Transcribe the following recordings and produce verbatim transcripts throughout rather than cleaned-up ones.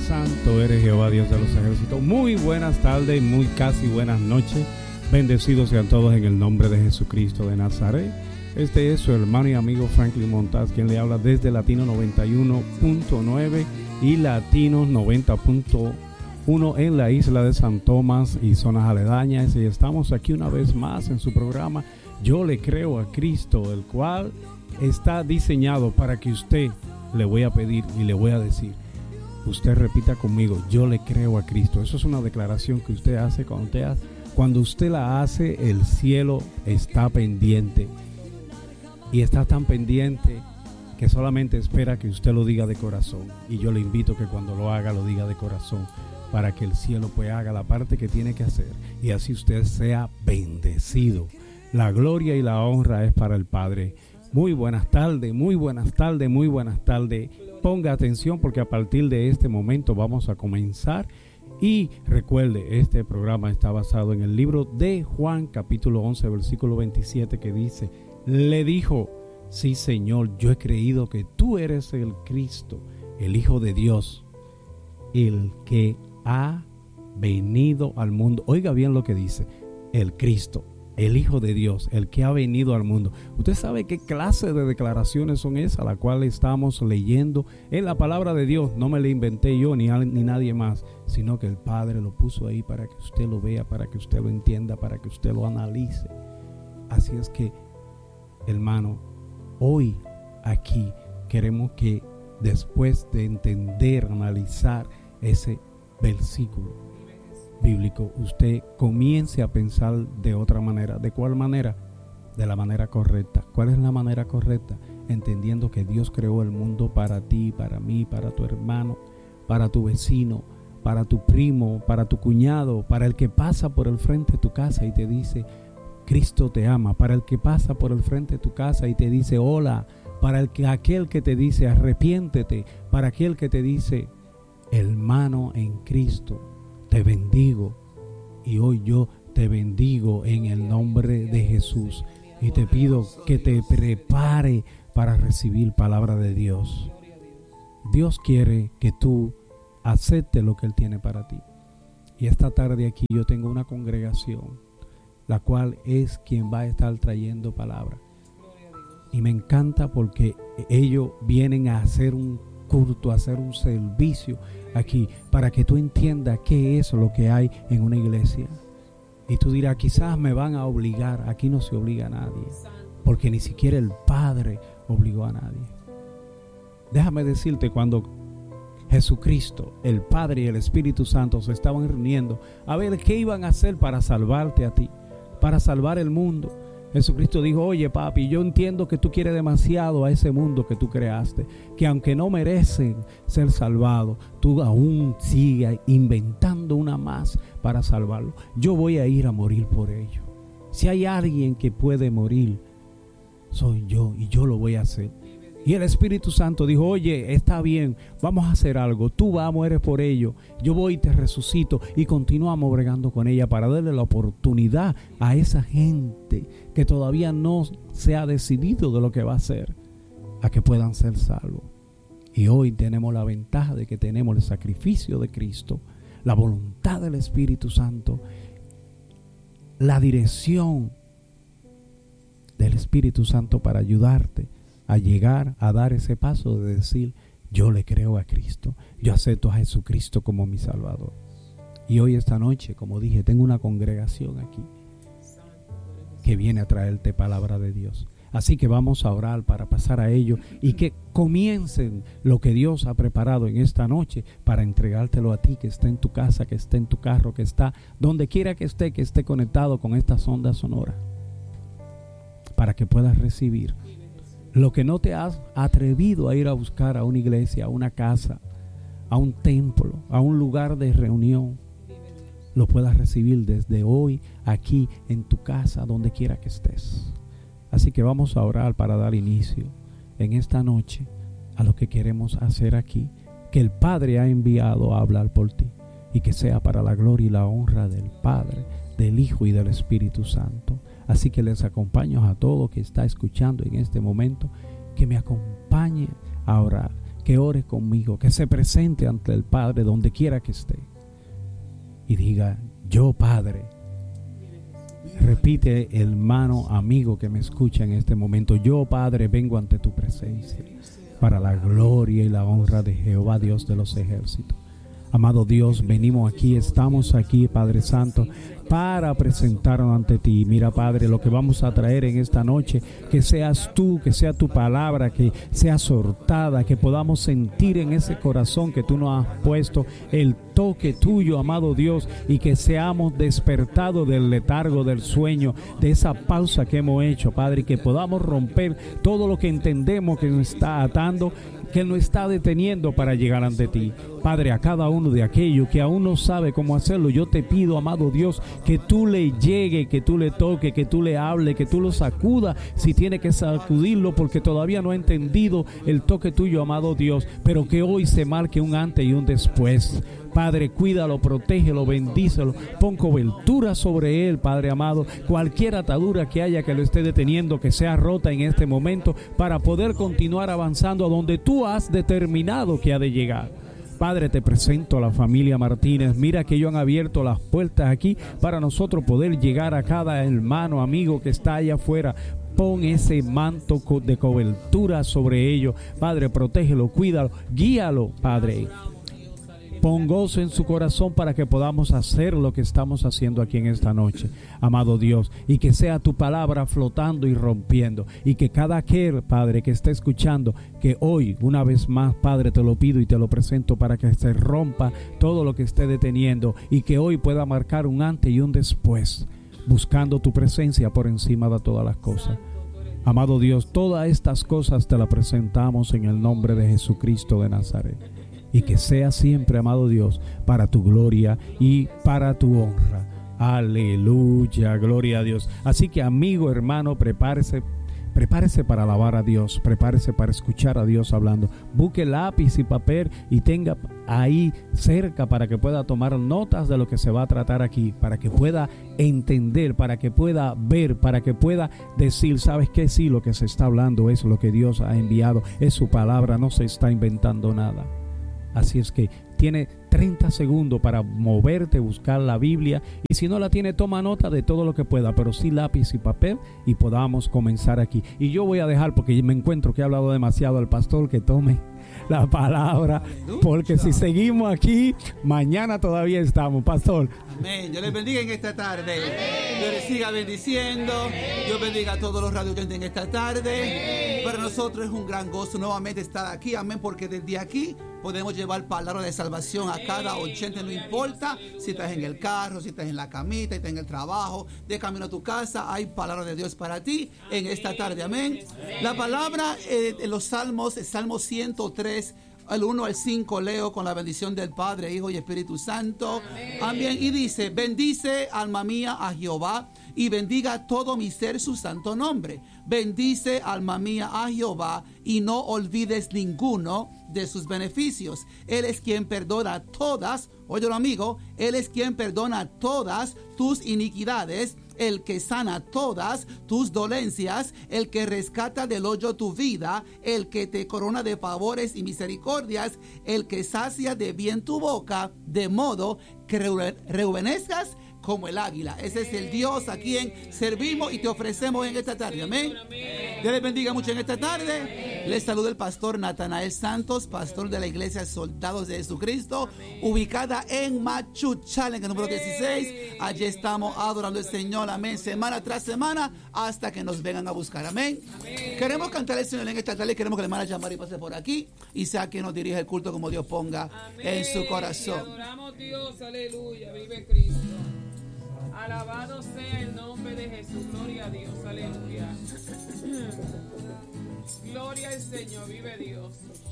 santo eres Jehová, Dios de los ejércitos. Muy buenas tardes, muy casi buenas noches. Bendecidos sean todos en el nombre de Jesucristo de Nazaret. Este es su hermano y amigo Franklin Montaz, quien le habla desde Latino noventa y uno punto nueve y Latino noventa punto uno en la isla de San Tomás y zonas aledañas. Y estamos aquí una vez más en su programa Yo le creo a Cristo, el cual está diseñado para que usted, le voy a pedir y le voy a decir, usted repita conmigo: yo le creo a Cristo. Eso es una declaración que usted hace cuando usted, hace, cuando usted la hace. El cielo está pendiente, y está tan pendiente que solamente espera que usted lo diga de corazón. Y yo le invito que cuando lo haga, lo diga de corazón, para que el cielo pues haga la parte que tiene que hacer, y así usted sea bendecido. La gloria y la honra es para el Padre. Muy buenas tardes, muy buenas tardes, muy buenas tardes. Ponga atención, porque a partir de este momento vamos a comenzar. Y recuerde, este programa está basado en el libro de Juan, capítulo once, versículo veintisiete, que dice: le dijo, sí, Señor, yo he creído que tú eres el Cristo, el Hijo de Dios, el que ha venido al mundo. Oiga bien lo que dice: el Cristo, el Hijo de Dios, el que ha venido al mundo. Usted sabe qué clase de declaraciones son esas, la cual estamos leyendo en la palabra de Dios. No me la inventé yo ni, ni nadie más, sino que el Padre lo puso ahí para que usted lo vea, para que usted lo entienda, para que usted lo analice. Así es que, hermano, hoy aquí queremos que, después de entender, analizar ese versículo bíblico, usted comience a pensar de otra manera. ¿De cuál manera? De la manera correcta. ¿Cuál es la manera correcta? Entendiendo que Dios creó el mundo para ti, para mí, para tu hermano, para tu vecino, para tu primo, para tu cuñado, para el que pasa por el frente de tu casa y te dice: Cristo te ama, para el que pasa por el frente de tu casa y te dice hola, para el que, aquel que te dice arrepiéntete, para aquel que te dice: hermano en Cristo, te bendigo. Y hoy yo te bendigo en el nombre de Jesús, y te pido que te prepare para recibir palabra de Dios. Dios quiere que tú aceptes lo que Él tiene para ti. Y esta tarde aquí yo tengo una congregación, la cual es quien va a estar trayendo palabra. Y me encanta porque ellos vienen a hacer un culto, a hacer un servicio aquí, para que tú entiendas qué es lo que hay en una iglesia. Y tú dirás: quizás me van a obligar. Aquí no se obliga a nadie, porque ni siquiera el Padre obligó a nadie. Déjame decirte, cuando Jesucristo, el Padre y el Espíritu Santo se estaban reuniendo a ver qué iban a hacer para salvarte a ti, para salvar el mundo, Jesucristo dijo: oye, papi, yo entiendo que tú quieres demasiado a ese mundo que tú creaste, que aunque no merecen ser salvados, tú aún sigues inventando una más para salvarlo. Yo voy a ir a morir por ellos. Si hay alguien que puede morir, soy yo, y yo lo voy a hacer. Y el Espíritu Santo dijo: oye, está bien, vamos a hacer algo. Tú vas a morir por ello. Yo voy y te resucito. Y continuamos bregando con ella para darle la oportunidad a esa gente que todavía no se ha decidido de lo que va a hacer, a que puedan ser salvos. Y hoy tenemos la ventaja de que tenemos el sacrificio de Cristo, la voluntad del Espíritu Santo, la dirección del Espíritu Santo para ayudarte a llegar a dar ese paso de decir: yo le creo a Cristo, yo acepto a Jesucristo como mi Salvador. Y hoy, esta noche, como dije, tengo una congregación aquí que viene a traerte palabra de Dios. Así que vamos a orar para pasar a ello y que comiencen lo que Dios ha preparado en esta noche para entregártelo a ti, que está en tu casa, que está en tu carro, que está donde quiera que esté, que esté conectado con estas ondas sonoras, para que puedas recibir lo que no te has atrevido a ir a buscar a una iglesia, a una casa, a un templo, a un lugar de reunión. Lo puedas recibir desde hoy aquí en tu casa, donde quiera que estés. Así que vamos a orar para dar inicio en esta noche a lo que queremos hacer aquí, que el Padre ha enviado a hablar por ti, y que sea para la gloria y la honra del Padre, del Hijo y del Espíritu Santo. Así que les acompaño a todo que está escuchando en este momento, que me acompañe a orar, que ore conmigo, que se presente ante el Padre donde quiera que esté y diga: yo, Padre. Repite, hermano, amigo que me escucha en este momento: yo, Padre, vengo ante tu presencia para la gloria y la honra de Jehová, Dios de los ejércitos. Amado Dios, venimos aquí, estamos aquí, Padre Santo, para presentarnos ante ti. Mira, Padre, lo que vamos a traer en esta noche, que seas tú, que sea tu palabra, que sea soltada, que podamos sentir en ese corazón que tú nos has puesto el toque tuyo, amado Dios, y que seamos despertados del letargo, del sueño, de esa pausa que hemos hecho, Padre, y que podamos romper todo lo que entendemos que nos está atando, que nos está deteniendo para llegar ante ti. Padre, a cada uno de aquellos que aún no sabe cómo hacerlo, yo te pido, amado Dios, que tú le llegue, que tú le toque, que tú le hable, que tú lo sacuda si tiene que sacudirlo, porque todavía no ha entendido el toque tuyo, amado Dios, pero que hoy se marque un antes y un después. Padre, cuídalo, protégelo, bendícelo, pon cobertura sobre él, Padre amado. Cualquier atadura que haya que lo esté deteniendo, que sea rota en este momento, para poder continuar avanzando a donde tú has determinado que ha de llegar. Padre, te presento a la familia Martínez. Mira que ellos han abierto las puertas aquí para nosotros poder llegar a cada hermano, amigo que está allá afuera. Pon ese manto de cobertura sobre ellos. Padre, protégelo, cuídalo, guíalo, Padre. Pon gozo en su corazón para que podamos hacer lo que estamos haciendo aquí en esta noche, amado Dios, y que sea tu palabra flotando y rompiendo, y que cada aquel, Padre, que esté escuchando, que hoy, una vez más, Padre, te lo pido y te lo presento para que se rompa todo lo que esté deteniendo, y que hoy pueda marcar un antes y un después, buscando tu presencia por encima de todas las cosas. Amado Dios, todas estas cosas te las presentamos en el nombre de Jesucristo de Nazaret. Y que sea siempre, amado Dios, para tu gloria y para tu honra. Aleluya, gloria a Dios. Así que, amigo, hermano, prepárese, prepárese para alabar a Dios, prepárese para escuchar a Dios hablando. Busque lápiz y papel y tenga ahí cerca para que pueda tomar notas de lo que se va a tratar aquí, para que pueda entender, para que pueda ver, para que pueda decir: ¿sabes qué? Sí, lo que se está hablando es lo que Dios ha enviado, es su palabra, no se está inventando nada. Así es que tiene treinta segundos para moverte, buscar la Biblia, y si no la tiene, toma nota de todo lo que pueda, pero sí lápiz y papel, y podamos comenzar aquí. Y yo voy a dejar, porque me encuentro que he hablado demasiado, al pastor que tome la palabra, porque si seguimos aquí, mañana todavía estamos, pastor. Amén. Dios les bendiga en esta tarde. Amén. Dios les siga bendiciendo. Dios bendiga a todos los radioyentes en esta tarde. Amén. Para nosotros es un gran gozo nuevamente estar aquí. Amén. Porque desde aquí podemos llevar palabra de salvación a cada oyente. No importa si estás en el carro, si estás en la camita, si estás en el trabajo, de camino a tu casa. Hay palabra de Dios para ti en esta tarde. Amén. Amén. La palabra eh, en los salmos, el Salmo ciento tres, el uno al cinco, leo con la bendición del Padre, Hijo y Espíritu Santo. Amén. Amén. Y dice: bendice, alma mía, a Jehová, y bendiga todo mi ser su santo nombre. Bendice, alma mía, a Jehová, y no olvides ninguno de sus beneficios. Él es quien perdona todas, óyelo, amigo, Él es quien perdona todas tus iniquidades, el que sana todas tus dolencias, el que rescata del hoyo tu vida, el que te corona de favores y misericordias, el que sacia de bien tu boca, de modo que rejuvenezcas como el águila. Ese es el Dios a quien servimos y te ofrecemos en esta tarde. Amén. Dios les bendiga mucho en esta tarde. Les saluda el pastor Natanael Santos, pastor de la iglesia Soldados de Jesucristo, ubicada en Machuchal, en el número dieciséis. Allí estamos adorando al Señor, amén, semana tras semana, hasta que nos vengan a buscar. Amén. Amén. Queremos cantar al Señor en esta tarde. Queremos que la hermana Yamari pase por aquí y sea quien nos dirija el culto como Dios ponga, amén, en su corazón. Y adoramos a Dios, aleluya, vive Cristo. Alabado sea el nombre de Jesús, gloria a Dios, aleluya. Gloria al Señor, vive Dios.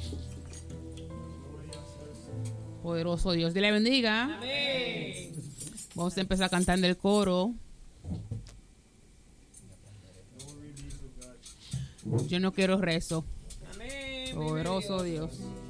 Poderoso Dios, Dios le bendiga. Amén. Vamos a empezar cantando el coro. Yo no quiero rezo. Amén. Poderoso Dios. Dios.